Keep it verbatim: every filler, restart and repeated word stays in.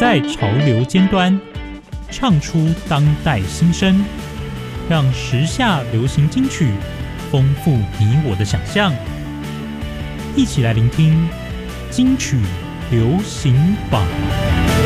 在潮流尖端，唱出当代新声，让时下流行金曲丰富你我的想象。一起来聆听金曲流行榜。